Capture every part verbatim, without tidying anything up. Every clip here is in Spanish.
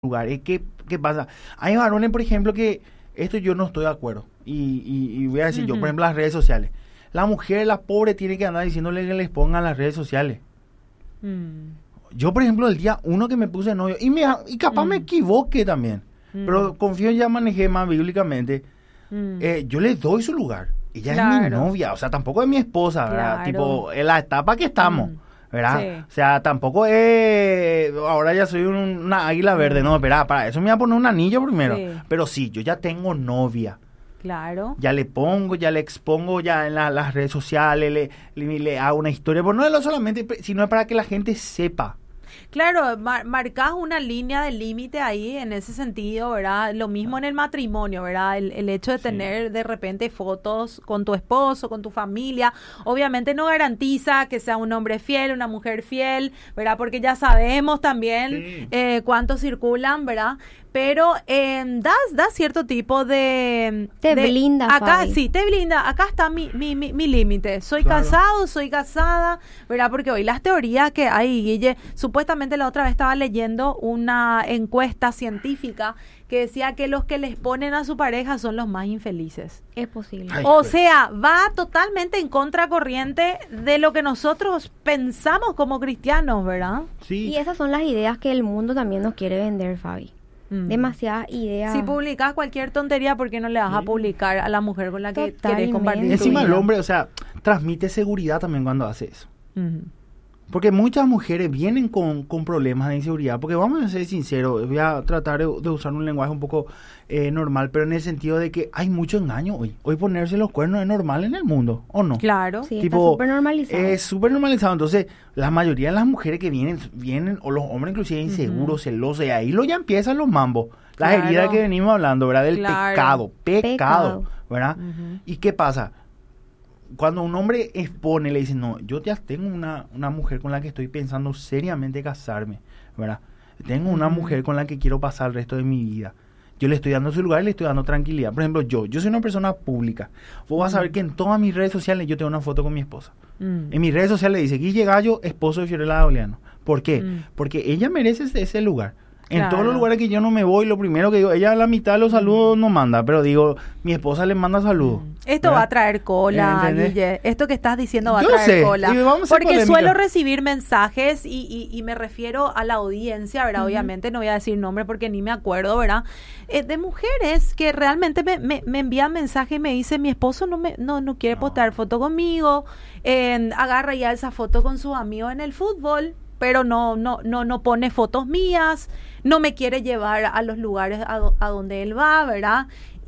lugar. ¿Eh? ¿Qué, ¿Qué pasa? Hay varones, por ejemplo, que esto yo no estoy de acuerdo. Y, y, y voy a decir uh-huh. yo, por ejemplo, las redes sociales. La mujer, la pobre, tiene que andar diciéndole que les pongan las redes sociales. Mm. Yo, por ejemplo, el día uno que me puse novio, y, me, y capaz mm. me equivoqué también, mm. pero confío, ya manejé más bíblicamente, mm. eh, yo le doy su lugar. Ella claro. es mi novia, o sea, tampoco es mi esposa, claro. ¿verdad? Tipo, en la etapa que estamos, mm. ¿verdad? Sí. O sea, tampoco es, ahora ya soy un, una águila verde, mm. no, espera, para eso me voy a poner un anillo primero. Sí. Pero sí, yo ya tengo novia. Claro. Ya le pongo, ya le expongo ya en la, las redes sociales, le, le, le hago una historia, pero no es lo solamente, sino para que la gente sepa. Claro, mar, marcás una línea de límite ahí en ese sentido, ¿verdad? Lo mismo en el matrimonio, ¿verdad? El, el hecho de sí. tener de repente fotos con tu esposo, con tu familia, obviamente no garantiza que sea un hombre fiel, una mujer fiel, ¿verdad? Porque ya sabemos también sí. eh, cuántos circulan, ¿verdad? Pero eh, das, das cierto tipo de... Te de, blinda, acá Fabi. Sí, te blinda. Acá está mi, mi, mi, mi límite. Soy claro. casado, soy casada, ¿verdad? Porque hoy las teorías que hay, Guille, supuestamente la otra vez estaba leyendo una encuesta científica que decía que los que les ponen a su pareja son los más infelices. Es posible. Ay, o sea, va totalmente en contracorriente de lo que nosotros pensamos como cristianos, ¿verdad? Sí. Y esas son las ideas que el mundo también nos quiere vender, Fabi. Mm. Demasiadas ideas. Si publicas cualquier tontería, ¿por qué no le vas sí. a publicar a la mujer con la que Totalmente. querés compartir? Encima el hombre, o sea, transmite seguridad también cuando hace eso. Uh-huh. Porque muchas mujeres vienen con, con problemas de inseguridad, porque vamos a ser sinceros, voy a tratar de, de usar un lenguaje un poco eh, normal, pero en el sentido de que hay mucho engaño hoy. Hoy ponerse los cuernos es normal en el mundo, ¿o no? Claro. Sí, tipo, está súper normalizado. Es súper normalizado. Entonces, la mayoría de las mujeres que vienen, vienen o los hombres inclusive inseguros, uh-huh. celosos, y ahí lo ya empiezan los mambos. Las claro. heridas que venimos hablando, ¿verdad? Del claro. pecado, pecado, pecado, ¿verdad? Uh-huh. ¿Y qué pasa? Cuando un hombre expone, le dice, no, yo ya tengo una, una mujer con la que estoy pensando seriamente casarme, ¿verdad? Tengo una uh-huh. mujer con la que quiero pasar el resto de mi vida. Yo le estoy dando su lugar y le estoy dando tranquilidad. Por ejemplo, yo, yo soy una persona pública. Vos vas uh-huh. a ver que en todas mis redes sociales yo tengo una foto con mi esposa. Uh-huh. En mis redes sociales dice, Guille Gallo, esposo de Fiorella Gauliano. ¿Por qué? Uh-huh. Porque ella merece ese, ese lugar. En claro. todos los lugares que yo no me voy, lo primero que digo, ella a la mitad de los saludos no manda, pero digo, mi esposa le manda saludos. Esto ¿verdad? Va a traer cola, Guille. Esto que estás diciendo va a yo traer sé. cola. Vamos porque polémica. Suelo recibir mensajes y, y, y me refiero a la audiencia, ¿verdad? Uh-huh. Obviamente no voy a decir nombre porque ni me acuerdo, ¿verdad? Eh, de mujeres que realmente me, me, me envían mensajes y me dicen, mi esposo no me no, no quiere no. postear foto conmigo, eh, agarra ya esa foto con sus amigos en el fútbol, pero no no no no pone fotos mías, no me quiere llevar a los lugares a, do, a donde él va, ¿verdad?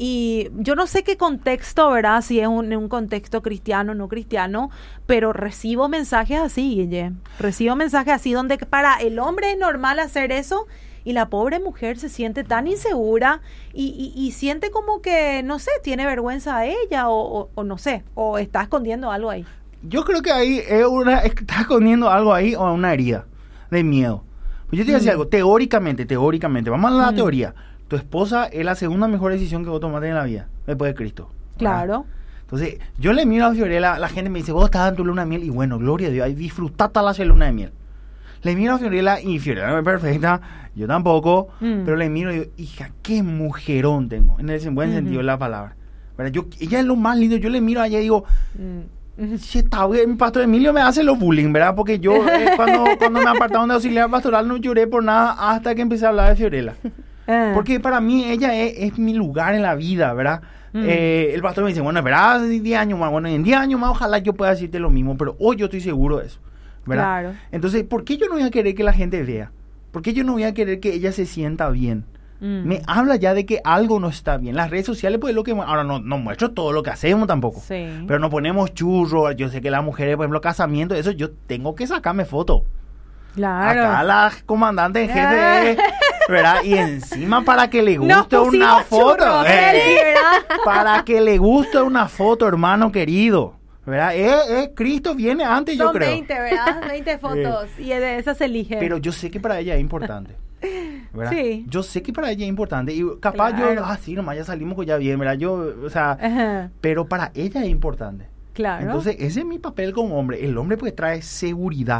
Y yo no sé qué contexto, ¿verdad? Si es un, un contexto cristiano o no cristiano, pero recibo mensajes así, Guille. Recibo mensajes así donde para el hombre es normal hacer eso y la pobre mujer se siente tan insegura y, y, y siente como que, no sé, tiene vergüenza a ella o, o, o no sé, o está escondiendo algo ahí. Yo creo que ahí es una, está escondiendo algo ahí o una herida de miedo. Pues yo te voy a decir mm. algo, teóricamente, teóricamente, vamos a la mm. teoría. Tu esposa es la segunda mejor decisión que vos tomaste en la vida, después de Cristo. Claro. Entonces, yo le miro a Fiorella, la gente me dice, vos estás en tu luna de miel, y bueno, gloria a Dios, ahí disfrutaste la luna de miel. Le miro a Fiorella, y Fiorella no es perfecta, yo tampoco, mm. pero le miro y digo, hija, qué mujerón tengo, en el buen mm-hmm. sentido de la palabra. ¿Verdad? Yo, ella es lo más lindo, yo le miro a ella y digo... Mm. Si está bien, mi pastor Emilio me hace los bullying, ¿verdad? Porque yo eh, cuando, cuando me apartaron de auxiliar pastoral no lloré por nada hasta que empecé a hablar de Fiorella. Uh. Porque para mí ella es, es mi lugar en la vida, ¿verdad? Mm. Eh, el pastor me dice, bueno, espera, diez años más, bueno, en diez años más ojalá yo pueda decirte lo mismo, pero hoy yo estoy seguro de eso, ¿verdad? Claro. Entonces, ¿por qué yo no voy a querer que la gente vea? ¿Por qué yo no voy a querer que ella se sienta bien? Mm. Me habla ya de que algo no está bien. Las redes sociales, pues lo que... Ahora no, no muestro todo lo que hacemos tampoco. Sí. Pero nos ponemos churros. Yo sé que las mujeres, por ejemplo, casamiento, eso yo tengo que sacarme foto. Claro. Acá la comandante en jefe, ¿verdad? Y encima para que le guste nos una foto. Churros, eh, para que le guste una foto, hermano querido. ¿Verdad? Eh, eh, Cristo viene antes, Son yo creo. veinte, ¿verdad? veinte fotos. Eh. Y de esas se elige. Pero yo sé que para ella es importante. ¿Verdad? Sí. Yo sé que para ella es importante y capaz claro. yo, ah, sí, nomás ya salimos pues ya bien, ¿verdad? Yo, o sea, uh-huh. pero para ella es importante. Claro. Entonces, ese es mi papel como hombre. El hombre pues trae seguridad,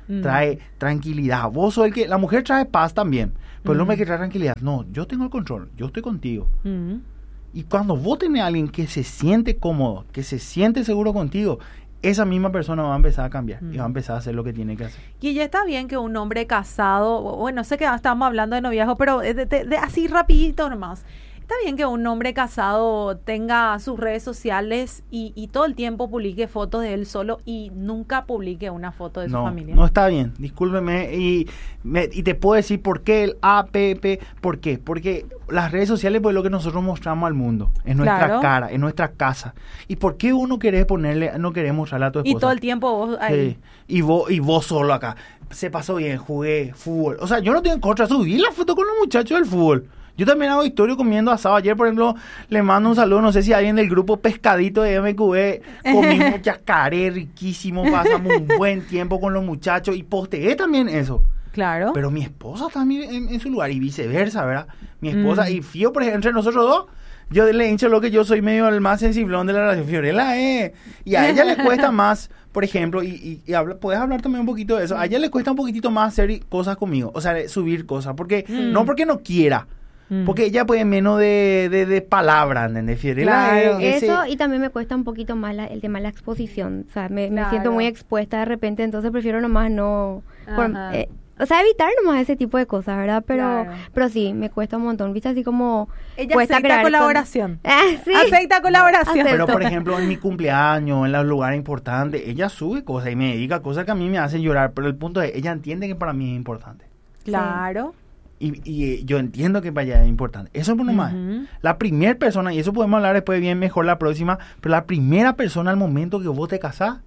mm. trae tranquilidad. Vos sos el que, la mujer trae paz también, pero mm. el hombre que trae tranquilidad. No, yo tengo el control, yo estoy contigo. Mm. Y cuando vos tenés a alguien que se siente cómodo, que se siente seguro contigo, esa misma persona va a empezar a cambiar mm. y va a empezar a hacer lo que tiene que hacer. Y ya está bien que un hombre casado, bueno, sé que estábamos hablando de noviazgo, pero de, de, de, así rapidito nomás. Está bien que un hombre casado tenga sus redes sociales y, y todo el tiempo publique fotos de él solo y nunca publique una foto de no, su familia. No está bien, discúlpeme. Y, me, y te puedo decir por qué el A P P. ¿Por qué? Porque las redes sociales pues, es lo que nosotros mostramos al mundo. Es nuestra claro. cara, es nuestra casa. ¿Y por qué uno quiere ponerle, no querés mostrarle a tu esposa? Y todo el tiempo vos ahí. Sí. Y, vos, y vos solo acá. Se pasó bien, jugué fútbol. O sea, yo no tengo en contra de subir la foto con los muchachos del fútbol. Yo también hago historia comiendo asado. Ayer, por ejemplo, le mando un saludo, no sé si alguien del grupo Pescadito de M Q B, comimos yacaré riquísimo, pasamos un buen tiempo con los muchachos y posteé también eso. Claro. Pero mi esposa también en, en su lugar y viceversa, ¿verdad? Mi esposa, mm. y Fío, por ejemplo, entre nosotros dos, yo le he dicho lo que yo soy medio el más sensiblón de la relación. Fiorella, eh. Y a ella le cuesta más, por ejemplo, y, y, y habla, puedes hablar también un poquito de eso, a ella le cuesta un poquitito más hacer cosas conmigo, o sea, subir cosas, porque mm. no porque no quiera, porque ella puede menos de, de, de palabra, ¿entendés? Claro, ese... eso, y también me cuesta un poquito más la, el tema de la exposición. O sea, me, claro. me siento muy expuesta de repente, entonces prefiero nomás no... Por, eh, o sea, evitar nomás ese tipo de cosas, ¿verdad? Pero claro. pero sí, me cuesta un montón. ¿Viste? Así como... Ella acepta colaboración. Con... Ah, sí. Acepta colaboración. Pero, por ejemplo, en mi cumpleaños, en los lugares importantes, ella sube cosas y me dedica cosas que a mí me hacen llorar. Pero el punto es, ella entiende que para mí es importante. Claro. Sí. Y, y yo entiendo que para allá es importante. Eso es por nomás. Uh-huh. La primera persona, y eso podemos hablar después bien mejor la próxima, pero la primera persona al momento que vos te casás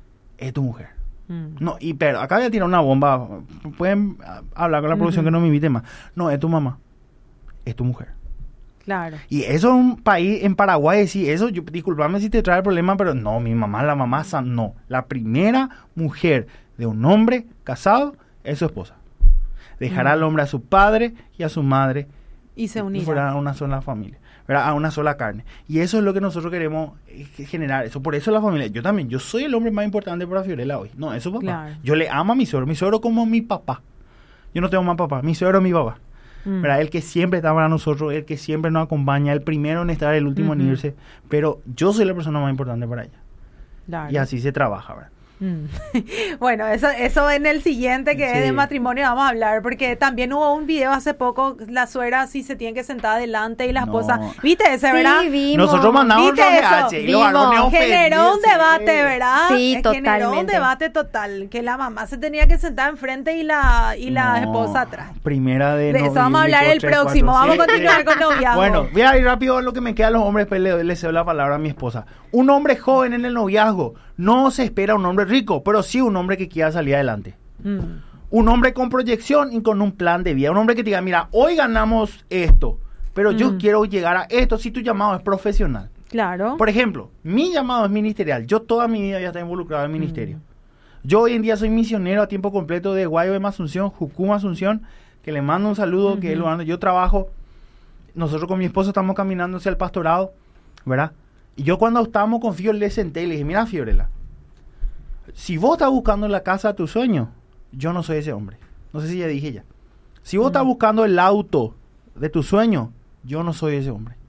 es tu mujer. Uh-huh. No, y pero acá voy a tirar una bomba. Pueden hablar con la producción uh-huh. que no me invite más. No, es tu mamá. Es tu mujer. Claro. Y eso es un país, en Paraguay, sí, eso, yo, disculpame si te trae el problema, pero no, mi mamá, la mamá, no. La primera mujer de un hombre casado es su esposa. Dejará al hombre a su padre y a su madre y se unirá. Fuera a una sola familia, ¿verdad? A una sola carne. Y eso es lo que nosotros queremos generar. Eso, por eso la familia. Yo también, yo soy el hombre más importante para Fiorella hoy. No, eso papá. Claro. Yo le amo a mi suegro. Mi suegro como mi papá. Yo no tengo más papá. Mi suegro es mi papá. Mm. ¿Verdad? El que siempre está para nosotros, el que siempre nos acompaña, el primero en estar, el último uh-huh. en irse. Pero yo soy la persona más importante para ella. Claro. Y así se trabaja, ¿verdad? Mm. Bueno, eso eso en el siguiente que sí. es de matrimonio vamos a hablar, porque también hubo un video hace poco, la suegra sí se tiene que sentar adelante y la esposa, no. ¿viste ese, verdad? Sí, vimos. Nosotros mandamos ¿Viste eso? Y los varones generó un debate, ¿verdad? Sí, eh, totalmente. Generó un debate total, que la mamá se tenía que sentar enfrente y la y la no, esposa atrás. Primera de, de eso vamos a hablar el tres, próximo, cuatro, vamos a continuar con noviazgo. Bueno, voy a ir rápido a lo que me queda a los hombres, pues le, le cedo la palabra a mi esposa. Un hombre joven en el noviazgo no se espera un hombre rico, pero sí un hombre que quiera salir adelante. Mm. Un hombre con proyección y con un plan de vida. Un hombre que te diga, mira, hoy ganamos esto, pero mm. yo quiero llegar a esto si tu llamado es profesional. Claro. Por ejemplo, mi llamado es ministerial. Yo toda mi vida ya estoy involucrado en el ministerio. Mm. Yo hoy en día soy misionero a tiempo completo de Guaybo de Asunción, Jucum Asunción, que le mando un saludo, uh-huh. que él lo anda. Yo trabajo, nosotros con mi esposo estamos caminando hacia el pastorado, ¿verdad? Y yo cuando estábamos con Fio le senté y le dije, mira Fiorella, si vos estás buscando la casa de tu sueño, yo no soy ese hombre. No sé si ya dije ya. Si vos uh-huh. estás buscando el auto de tu sueño, yo no soy ese hombre.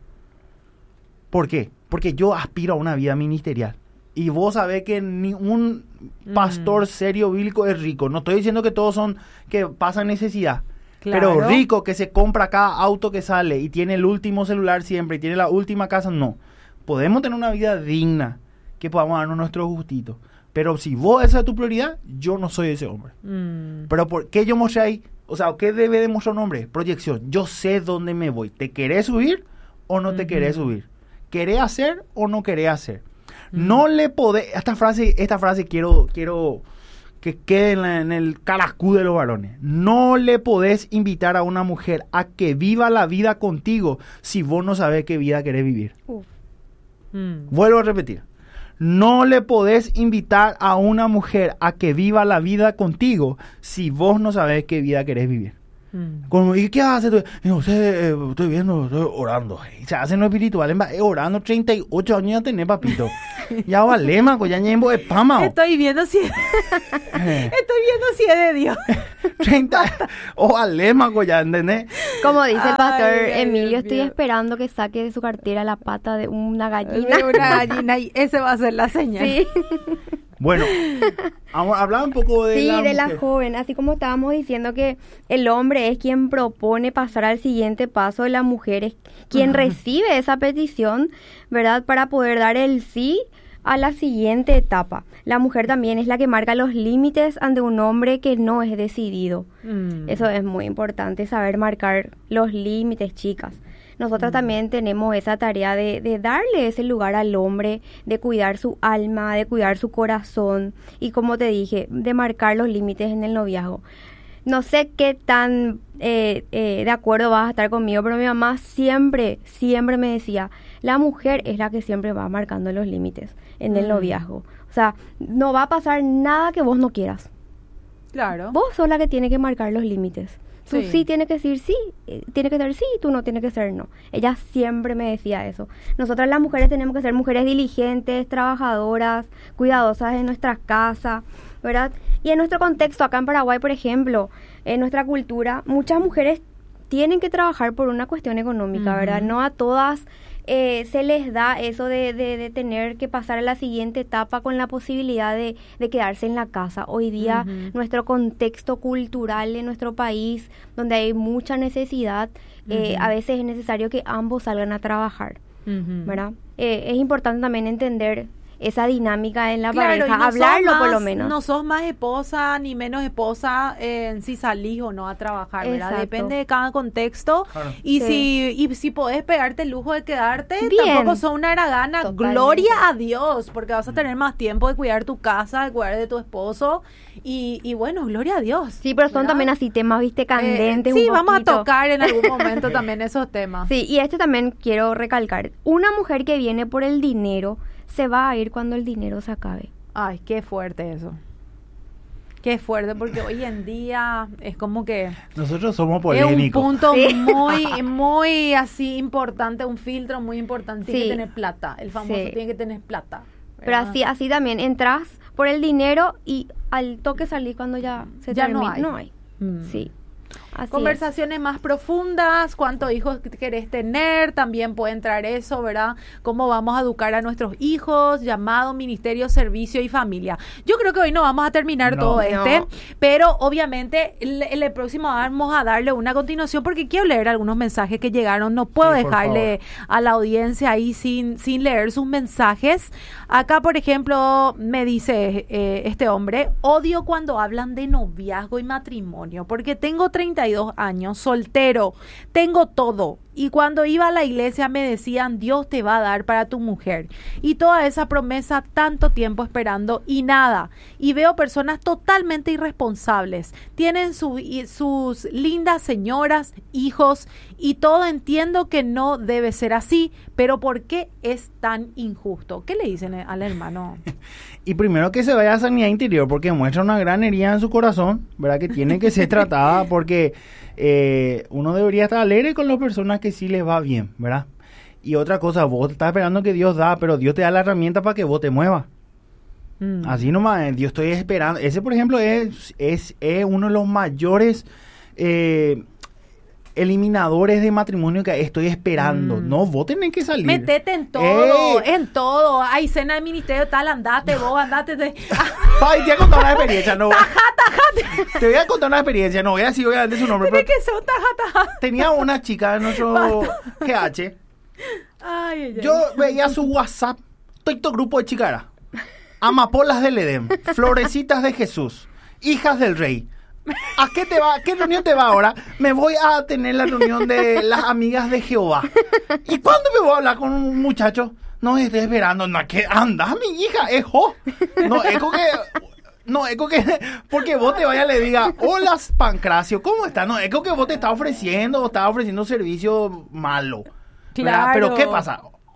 ¿Por qué? Porque yo aspiro a una vida ministerial. Y vos sabés que ni un pastor uh-huh. serio bíblico es rico. No estoy diciendo que todos son que pasan necesidad. Claro. Pero rico que se compra cada auto que sale y tiene el último celular siempre y tiene la última casa, no. Podemos tener una vida digna, que podamos darnos nuestros gustitos. Pero si vos esa es tu prioridad, yo no soy ese hombre. Mm. Pero ¿por qué yo mostré ahí? O sea, ¿qué debe demostrar un hombre? Proyección. Yo sé dónde me voy. ¿Te querés subir o no te uh-huh. querés subir? ¿Querés hacer o no querés hacer? Uh-huh. No le podés... Esta frase, esta frase quiero, quiero que quede en, la, en el caracú de los varones. No le podés invitar a una mujer a que viva la vida contigo si vos no sabés qué vida querés vivir. Uh. Mm. Vuelvo a repetir. No le podés invitar a una mujer a que viva la vida contigo si vos no sabés qué vida querés vivir. Mm. Como, ¿y qué haces tú? No sé, eh, estoy viendo, estoy orando. Se hacen los espirituales, orando treinta y ocho años ya tenés, papito. Ya vale, maco, ya ñembo es pama. Estoy viendo si es... Estoy viendo si es de Dios. treinta O vale, maco, ya, ¿entendés? Como dice el pastor Ay, Emilio, Dios estoy mío. esperando que saque de su cartera la pata de una gallina. De una gallina y ese va a ser la señal. Sí. Bueno, ahora hablaba un poco de Sí, la de la mujer. joven, así como estábamos diciendo que el hombre es quien propone pasar al siguiente paso, la mujer es quien Ajá. recibe esa petición, ¿verdad? Para poder dar el sí a la siguiente etapa. La mujer también es la que marca los límites ante un hombre que no es decidido. Mm. Eso es muy importante, saber marcar los límites, chicas. Nosotras Mm. también tenemos esa tarea de, de darle ese lugar al hombre, de cuidar su alma, de cuidar su corazón y, como te dije, de marcar los límites en el noviazgo. No sé qué tan eh, eh, de acuerdo vas a estar conmigo, pero mi mamá siempre, siempre me decía, la mujer es la que siempre va marcando los límites en el Mm. noviazgo. O sea, no va a pasar nada que vos no quieras. Claro. Vos sos la que tiene que marcar los límites. Tú Sí. sí, tiene que decir sí, eh, tiene que ser sí, tú no tienes que ser no. Ella siempre me decía eso. Nosotras las mujeres tenemos que ser mujeres diligentes, trabajadoras, cuidadosas de nuestras casas, ¿verdad? Y en nuestro contexto, acá en Paraguay, por ejemplo, en nuestra cultura, muchas mujeres tienen que trabajar por una cuestión económica, Ujú. ¿verdad? No a todas eh, se les da eso de, de, de tener que pasar a la siguiente etapa con la posibilidad de, de quedarse en la casa. Hoy día, Ujú. nuestro contexto cultural en nuestro país, donde hay mucha necesidad, eh, Ujú. a veces es necesario que ambos salgan a trabajar, Ujú. ¿verdad? Eh, es importante también entender esa dinámica en la Claro, y pareja, no sos hablarlo por más- lo menos. No sos más esposa ni menos esposa en si salís o no a trabajar, ¿verdad? Exacto. Depende de cada contexto. Claro. Y Sí. si y si podés pegarte el lujo de quedarte, Bien. tampoco sos una haragana. Totalmente. Gloria a Dios, porque vas a tener más tiempo de cuidar tu casa, de cuidar de tu esposo. Y, y bueno, gloria a Dios. Sí, pero son ¿verdad? también así temas, viste, Eh, candentes. sí, un vamos a poquito. tocar en algún momento también esos temas. Sí, y este también quiero recalcar. Una mujer que viene por el dinero se va a ir cuando el dinero se acabe. Ay, qué fuerte eso. Qué fuerte, porque hoy en día es como que Nosotros somos es un polémicos. punto Sí. muy, muy así importante, un filtro muy importante. Tiene Sí. que tener plata. El famoso Sí. tiene que tener plata. Pero ¿verdad? así así también entras por el dinero y al toque salís cuando ya se Ya no termina. hay. No hay. Mm. Sí. Así Conversaciones más profundas, cuántos hijos querés tener, también puede entrar eso, ¿verdad? Cómo vamos a educar a nuestros hijos, llamado, ministerio, servicio y familia. Yo creo que hoy no vamos a terminar No. todo No. este, pero obviamente el, el próximo vamos a darle una continuación porque quiero leer algunos mensajes que llegaron, no puedo Sí, por dejarle a la audiencia ahí sin, sin leer sus mensajes. Acá, por ejemplo, me dice eh, este hombre, odio cuando hablan de noviazgo y matrimonio, porque tengo treinta y dos años, soltero, tengo todo. Y cuando iba a la iglesia me decían, Dios te va a dar para tu mujer. Y toda esa promesa, tanto tiempo esperando y nada. Y veo personas totalmente irresponsables. Tienen su, y sus lindas señoras, hijos y todo. Entiendo que no debe ser así, pero ¿por qué es tan injusto? ¿Qué le dicen al hermano? Y primero que se vaya a sanidad interior, porque muestra una gran herida en su corazón, ¿verdad? Que tiene que ser tratada, porque eh, uno debería estar alegre con las personas que sí les va bien, ¿verdad? Y otra cosa, vos estás esperando que Dios da, pero Dios te da la herramienta para que vos te muevas. Mm. Así nomás, eh, Dios estoy esperando. Ese, por ejemplo, es, es, es uno de los mayores eh, eliminadores de matrimonio que estoy esperando. Mm. No, vos tenés que salir. Metete en todo, Eh. en todo. Hay cena del ministerio tal, andate vos, andate. Te... Ay, te voy a contar una experiencia, no. Te voy a contar una experiencia, no voy a decir obviamente su nombre, Tiene pero que ser un taja, taja. tenía una chica en nuestro G H. Ay, ay, ay. Yo veía su WhatsApp, todo grupo de chicas. Amapolas del Edén, Florecitas de Jesús, Hijas del Rey. ¿A qué te va? ¿A qué reunión te va ahora? Me voy a tener la reunión de las amigas de Jehová. ¿Y cuándo me voy a hablar con un muchacho? No, estoy esperando. No, ¿qué anda, mi hija? Ejo. No, es como que... No, es como que... Porque vos te vayas y le digas, hola, Pancracio, ¿cómo estás? No, es como que vos te estás ofreciendo, o estás ofreciendo servicio malo. ¿verdad? Claro. Pero ¿qué pasa?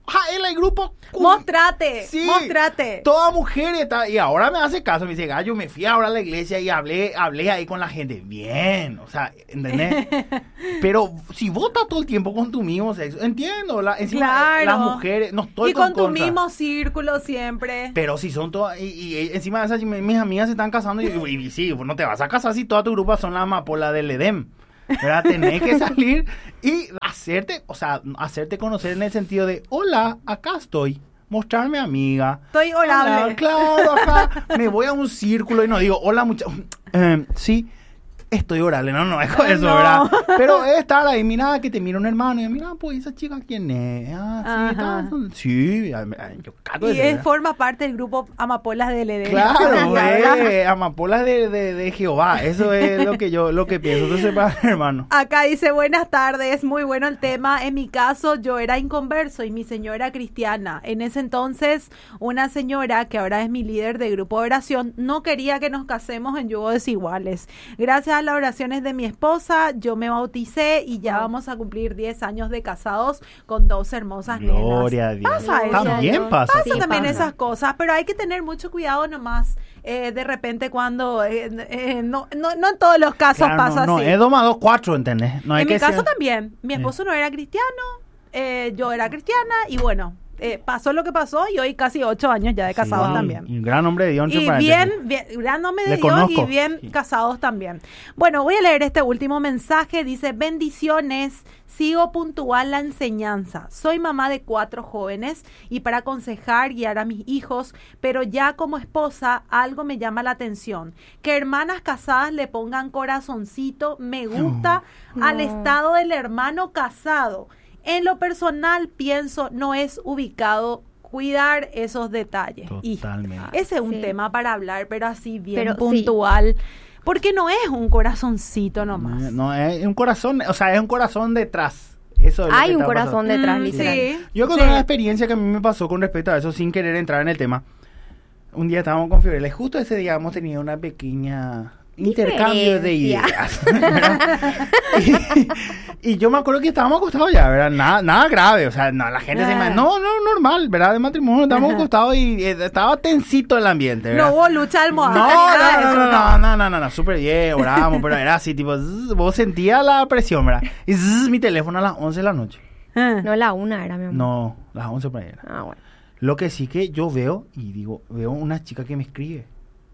Ja, él el grupo. Mostrate, sí, mostrate. Toda mujer está, y ahora me hace caso, me dice, gallo, me fui ahora a la iglesia y hablé, hablé ahí con la gente. Bien, o sea, ¿entendés? Pero si vos estás todo el tiempo con tu mismo sexo, entiendo, la, encima claro. las mujeres, no estoy y con, con tu contra. mismo círculo siempre. Pero si son todas, y, y encima de esas, mis amigas se están casando, y, y, y sí, no te vas a casar si toda tu grupa son las amapolas del Edén. ¿Verdad? Tenés que salir y hacerte, o sea, hacerte conocer en el sentido de, hola, acá estoy, mostrarme amiga. Estoy orable. Hola, claro, acá me voy a un círculo y no digo, hola, mucha... Eh, sí, estoy orable, no, no es con eso, no. ¿Verdad? Pero es estar ahí, mira, que te mira un hermano y mira, pues, esa chica, ¿quién es? Ah, sí, está, sí, yo cago y él forma parte del grupo Amapolas del Edén. Claro, eh, Amapolas de, de, de Jehová, eso es lo que yo, lo que pienso, entonces, para hermano. Acá dice, buenas tardes, muy bueno el tema. En mi caso, yo era inconverso y mi señora cristiana. En ese entonces, una señora, que ahora es mi líder de grupo de oración, no quería que nos casemos en yugo desiguales. Gracias a las oraciones de mi esposa, yo me bauticé y ya vamos a cumplir diez años de casados con dos hermosas nenas. Gloria a Dios. Pasa eso. También pasa. Pasa sí, también pasa. esas cosas, pero hay que tener mucho cuidado nomás. Eh, de repente cuando, eh, eh, no, no, no en todos los casos Claro, pasa no, así. No, es dos más dos, cuatro, ¿entendés? No hay En que mi caso ser... también. Mi esposo sí. no era cristiano, eh, yo era cristiana y bueno, eh, pasó lo que pasó y hoy casi ocho años ya de casados sí, también. Y un gran hombre de Dios. Y bien, bien, gran nombre de Le Dios conozco. y bien Sí. casados también. Bueno, voy a leer este último mensaje. Dice, bendiciones, sigo puntual la enseñanza. Soy mamá de cuatro jóvenes y para aconsejar, guiar a mis hijos, pero ya como esposa algo me llama la atención. Que hermanas casadas le pongan corazoncito, me gusta No. al estado del hermano casado. En lo personal pienso no es ubicado cuidar esos detalles. Totalmente. Y ese es un Sí. tema para hablar, pero así bien Pero, puntual. Porque no es un corazoncito nomás. No, no, es un corazón, o sea, es un corazón detrás. Eso es lo Hay que un está corazón pasando. detrás, Mm, literal. sí. Yo conté Sí. una experiencia que a mí me pasó con respecto a eso, sin querer entrar en el tema. Un día estábamos con Fiorella y justo ese día hemos tenido una pequeña intercambio de ideas. y, y yo me acuerdo que estábamos acostados ya, ¿verdad? Nada, nada grave, o sea, no, la gente Ah. se imagina, no, no, normal, ¿verdad? De matrimonio, estábamos acostados y eh, estaba tensito el ambiente, ¿verdad? No hubo lucha de almohada. No, ni nada de no, eso, no, no, no, no, no, no, súper bien, orábamos, pero era así, tipo, zzz, vos sentías la presión, ¿verdad? Y zzz, mi teléfono a las once de la noche. Ah. No, la una era, mi amor. No, las once por ahí era. Ah, bueno. Lo que sí que yo veo, y digo, veo una chica que me escribe.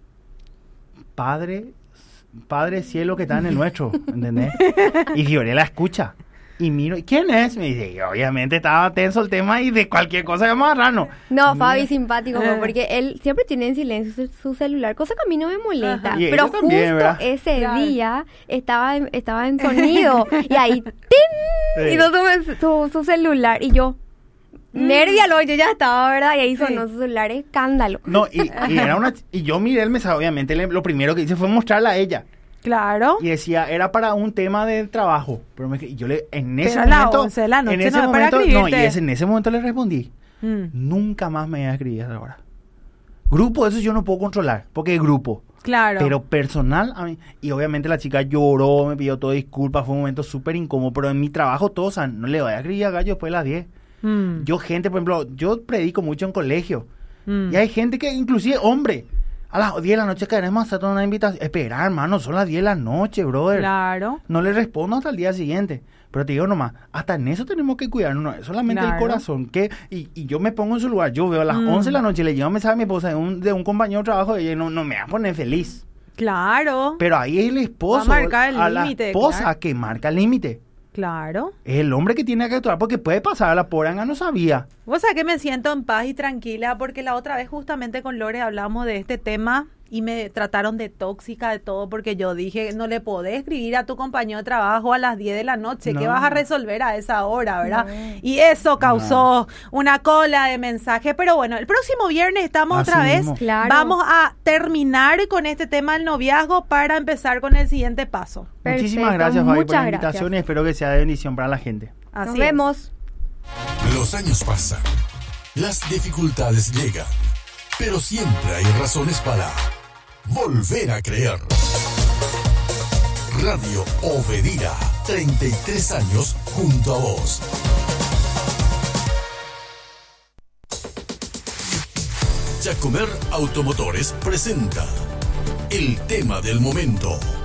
Padre, Padre cielo que está en el nuestro, ¿entendés? Y Fiorella escucha. Y miro, ¿quién es? Me dice, y obviamente estaba tenso el tema y de cualquier cosa que más raro. No, Mira. Fabi, simpático, Eh. porque él siempre tiene en silencio su, su celular, cosa que a mí no me molesta. Ajá. Y Pero ella también, justo ¿verdad? ese Claro. día estaba en, estaba en sonido y ahí, ¡tin! Sí. Y no su, su, su celular y yo, nervialo, yo ya estaba, ¿verdad? Y ahí sonó Sí. su celular, escándalo. No, y, y era una, y yo miré el mensaje, obviamente le- lo primero que hice fue mostrarla a ella. Claro. Y decía, era para un tema de trabajo. Pero me, y yo le, en ese Pero a las momento, once de la noche en ese no es para momento, no, y escribirte. ese- en ese momento le respondí, Mm. nunca más me voy a escribir hasta ahora. Grupo, eso yo no puedo controlar, porque es grupo. Claro. Pero personal, a mí, y obviamente la chica lloró, me pidió todo disculpas, fue un momento súper incómodo, pero en mi trabajo todos, o sea, no le voy a escribir a gallo después de las diez. Mm. Yo, gente, por ejemplo, yo predico mucho en colegio, Mm. y hay gente que, inclusive hombre, a las diez de la noche queremos hacer una invitación. Espera, hermano, son las diez de la noche, brother. Claro. No le respondo hasta el día siguiente. Pero te digo nomás, hasta en eso tenemos que cuidarnos, no es solamente Claro. el corazón. Que, y, y yo me pongo en su lugar, yo veo a las Mm. once de la noche, le llevo un mensaje a mi esposa de un, de un compañero de trabajo y ella no, no me va a poner feliz. Claro. Pero ahí es el esposo, Va a marcar el a la límite, esposa claro. que marca el límite. Claro. Es el hombre que tiene que actuar porque puede pasar, a la poranga no sabía. Vos sabés que me siento en paz y tranquila porque la otra vez justamente con Lore hablamos de este tema y me trataron de tóxica de todo porque yo dije, no le podés escribir a tu compañero de trabajo a las diez de la noche, ¿qué No. vas a resolver a esa hora, verdad? No. Y eso causó una cola de mensajes, pero bueno, el próximo viernes estamos Así otra vez, mismo. Claro. vamos a terminar con este tema del noviazgo para empezar con el siguiente paso. Muchísimas Perfecto, gracias, Fabi, por muchas la invitación gracias. y espero que sea de bendición para la gente. Así Nos es. vemos. Los años pasan, las dificultades llegan, pero siempre hay razones para volver a creer. Radio Obedira, treinta y tres años junto a vos. Jacomer Automotores presenta el tema del momento.